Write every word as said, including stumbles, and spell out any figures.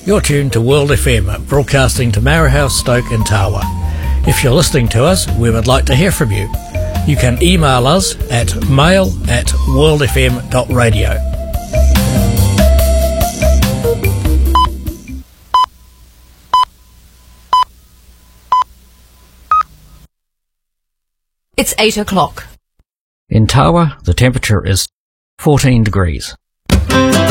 You're tuned to World F M, broadcasting to Marahouse, Stoke and Tawa. If you're listening to us, we would like to hear from you. You can email us at mail at worldfm.radio. It's eight o'clock. In Tawa, the temperature is fourteen degrees.